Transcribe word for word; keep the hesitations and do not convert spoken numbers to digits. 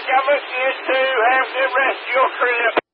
Government, you too. Have the rest of your career.